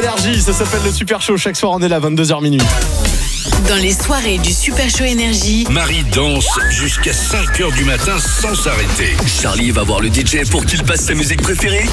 Énergie, ça s'appelle le Super Show. Chaque soir, on est là, 22h minuit. Dans les soirées du Super Show Énergie, Marie danse jusqu'à 5h du matin sans s'arrêter. Charlie va voir le DJ pour qu'il passe sa musique préférée.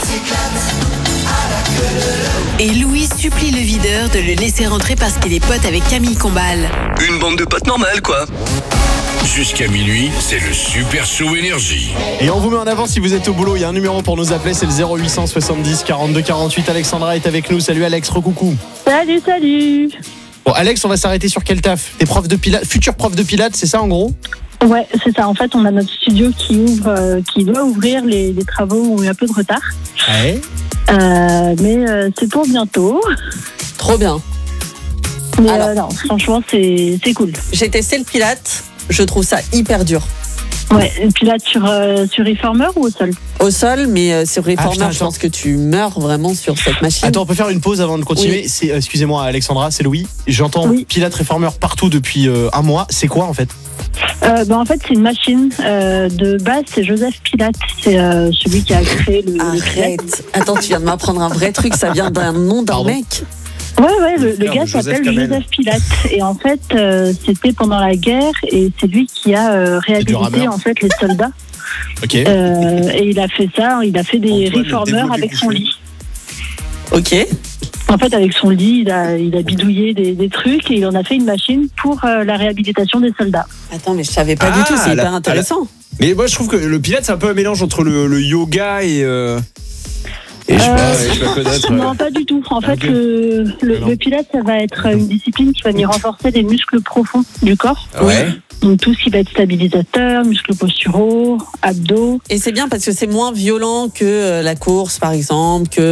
et Louis supplie le videur de le laisser rentrer parce qu'il est pote avec Camille Combal. Une bande de potes normales, quoi. Jusqu'à minuit, c'est le Super Show Énergie. Et on vous met en avant si vous êtes au boulot. Il y a un numéro pour nous appeler, c'est le 0800 70 42 48. Alexandra est avec nous. Salut Alex, recoucou. Salut. Bon Alex, on va s'arrêter sur quel taf? T'es prof de pilates, futur prof de pilates, c'est ça en gros? Ouais, c'est ça. En fait, on a notre studio qui doit ouvrir. Les travaux ont eu un peu de retard. Ouais. Mais c'est pour bientôt. Trop bien. Mais Alors. non, franchement, c'est cool. J'ai testé le Pilates, je trouve ça hyper dur. Ouais, et puis là, sur Reformer ou au sol? Au sol, mais sur Reformer, putain, je pense que tu meurs vraiment sur cette machine. Attends, on peut faire une pause avant de continuer. Oui. C'est, excusez-moi Alexandra, c'est Louis. J'entends Oui. Pilates Reformer partout depuis un mois. C'est quoi en fait? En fait, c'est une machine. De base, c'est Joseph Pilates. C'est celui qui a créé le Pilates. Arrête. Attends, tu viens de m'apprendre un vrai truc, ça vient d'un nom d'un Pardon. mec. Ouais, le gars Joseph s'appelle Kamel. Joseph Pilates. Et en fait, c'était pendant la guerre et c'est lui qui a réhabilité rameur. en fait les soldats. Ok. Et il a fait ça, il a fait des Antoine, le Reformers dévolu avec son couché. lit. Ok. En fait, avec son lit, il a bidouillé des trucs et il en a fait une machine pour la réhabilitation des soldats. Attends, mais je savais pas du tout, c'est hyper intéressant. Mais moi, je trouve que le Pilates, c'est un peu un mélange entre le yoga et je sais pas peut-être. Non, pas du tout. En fait, Ok. le Pilates, ça va être une discipline qui va venir renforcer les muscles profonds du corps. Ouais. Donc tout ce qui va être stabilisateur, muscles posturaux, abdos. Et c'est bien parce que c'est moins violent que la course, par exemple, que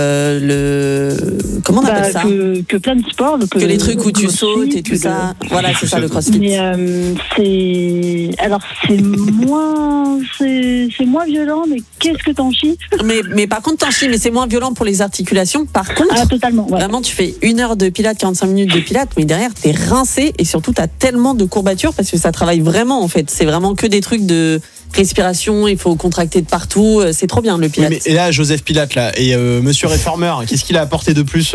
le... Comment on appelle ça que plein de sports. Donc, Que les trucs où tu crossfit, sautes et tout ça. Voilà, c'est ça le crossfit. Mais c'est moins violent, mais qu'est-ce que t'en chies? Mais par contre, t'en chies, mais c'est moins violent pour les articulations. Par contre, Ah, totalement, ouais. vraiment, tu fais 1 heure de pilates, 45 minutes de pilates, mais derrière, t'es rincé et surtout, t'as tellement de courbatures parce que ça travaille vraiment, en fait. C'est vraiment que des trucs de respiration, il faut contracter de partout. C'est trop bien, le Oui, pilates. mais, et là, Joseph Pilates, là, et Monsieur Reformer, qu'est-ce qu'il a apporté de plus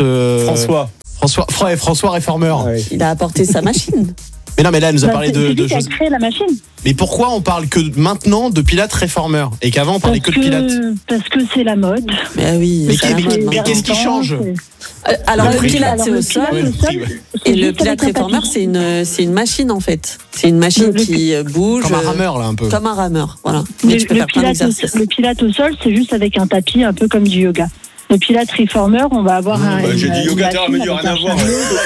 François Reformer. Ouais. Il a apporté sa machine. Mais non, mais là, elle nous a parlé C'est de lui qui a Joseph. créé la machine. Mais pourquoi on parle que maintenant de Pilates Reformer et qu'avant on parlait que de Pilates? Parce que c'est la mode. Mais oui, Mais c'est la mais mode, mais maintenant. qu'est-ce qui change? Alors, Le le prix. pilates, c'est au sol. Ouais, le prix, ouais. Et le Pilates Reformer, c'est une machine, en fait. C'est une machine qui bouge. Comme un rameur, là, un peu. Comme un rameur, voilà. Mais tu peux faire plein d'exercices. Le Pilates au sol, c'est juste avec un tapis, un peu comme du yoga. Le Pilates Reformer, on va avoir un. J'ai dit yoga terre, mais il n'y a rien à voir.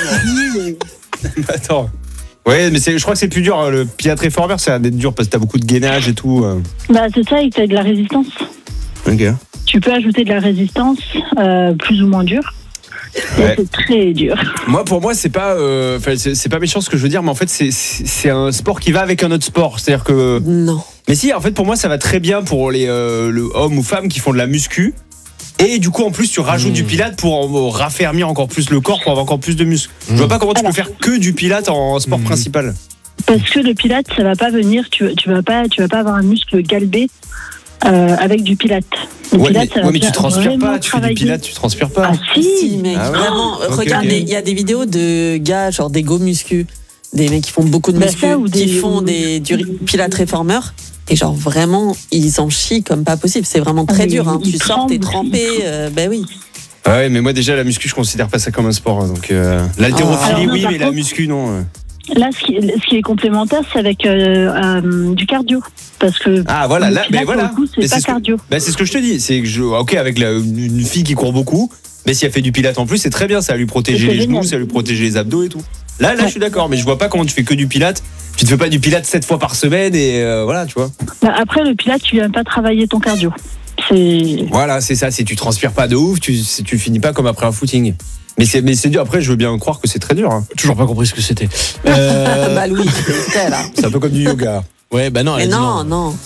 Attends. Ouais, mais je crois que c'est plus dur. Le Pilates Reformer, ça a d'être dur parce que t'as beaucoup de gainage et tout. Bah, c'est ça, et que t'as de la résistance. Ok. Tu peux ajouter de la résistance, plus ou moins dure. Et Ouais. c'est très dur. Moi, pour moi, c'est pas méchant ce que je veux dire, mais en fait, c'est un sport qui va avec un autre sport. C'est-à-dire que. Non. Mais si, en fait, pour moi, ça va très bien pour les hommes ou femmes qui font de la muscu. Et du coup, en plus, tu rajoutes du Pilates pour raffermir encore plus le corps, pour avoir encore plus de muscles. Je vois pas comment tu peux faire que du Pilates en sport principal. Parce que le Pilates, ça va pas venir, tu vas pas avoir un muscle galbé avec du Pilates. Le Ouais, Pilates, ça va mais tu transpires vraiment pas, tu fais du travailler. Pilates, tu transpires pas. Ah Si, si, mec, Ah ouais vraiment. Ok, Regarde, ok. il y a des vidéos de gars, genre des go muscu, des mecs qui font beaucoup de Bah, muscu, ça, ou qui des- font du Pilates Reformer. Et genre vraiment, ils en chient comme pas possible. C'est vraiment très Ah, mais dur. Hein. ils Tu sors, t'es tremblent. trempé. Ben oui. Ah ouais, mais moi déjà la muscu, je considère pas ça comme un sport. Donc l'haltérophilie, Alors, non, oui, par mais la contre- muscu, non. Là, ce qui est complémentaire, c'est avec du cardio. Parce que Ah voilà, le là, Pilates, mais voilà. pour le coup, Mais c'est pas ce que- cardio. c'est ce que je te dis. C'est que ok, avec une fille qui court beaucoup, mais si elle fait du Pilates en plus, c'est très bien. Ça va lui protéger C'est les genoux, génial. ça va lui protéger les abdos et tout. Là, Ouais. je suis d'accord, mais je vois pas comment tu fais que du Pilates. Tu te fais pas du Pilates 7 fois par semaine et voilà, tu vois. Bah, après, le Pilates, tu viens pas travailler ton cardio. C'est Voilà, c'est ça. Si tu transpires pas de ouf, tu finis pas comme après un footing. Mais c'est dur. Après, je veux bien croire que c'est très dur. Hein. Toujours pas compris ce que c'était. Bah Louis, c'est prêt là. C'est un peu comme du yoga. Ouais, bah non, elle Mais a dit non, non.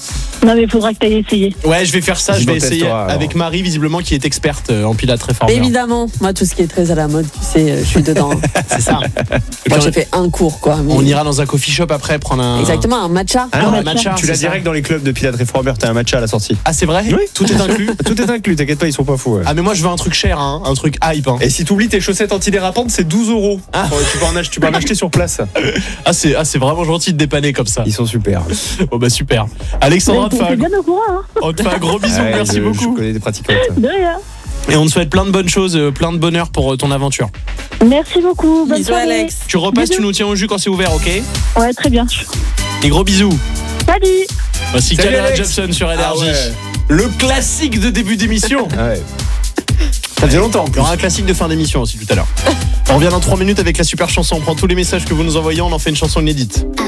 Non, mais il faudra que tu ailles essayer. Ouais, je vais faire ça, je vais essayer testeras, alors. avec Marie, visiblement, qui est experte en pilates réformeur. Évidemment, moi, tout ce qui est très à la mode, tu sais, je suis dedans. C'est ça. Moi, j'ai fait un cours, quoi. mais- On ira dans un coffee shop après prendre un. Exactement, un matcha. Ah non, un matcha, tu l'as c'est ça. direct dans les clubs de pilates réformeur, t'as un matcha à la sortie. Ah, c'est vrai? Oui. Tout est inclus. Tout est inclus, t'inquiète pas, ils sont pas fous. Ouais. Ah, mais moi, je veux un truc cher, hein, un truc hype. Hein. Et si t'oublies tes chaussettes antidérapantes, c'est 12 €. Ah. Tu peux en acheter sur place. Ah, c'est vraiment gentil de dépanner comme ça. Ils sont super. Bon, bah, super. Alexandra, Mais t'es bien au courant, hein. on te fait un gros bisou, Ouais, merci je beaucoup. connais des pratiquantes. De rien. Et on te souhaite plein de bonnes choses, plein de bonheur pour ton aventure. Merci beaucoup. Bonne Bisous, soirée. Alex. Tu repasses, Bisous. tu nous tiens au jus quand c'est ouvert, ok? Ouais, très bien. Et gros bisous. Salut. Voici Salut, Calera Alex. Jepson sur Ah Énergie. ouais. Le classique de début d'émission. Ouais. Ça faisait longtemps en Il y plus. aura un classique de fin d'émission aussi tout à l'heure. On revient dans 3 minutes avec la super chanson. On prend tous les messages que vous nous envoyez, on en fait une chanson inédite.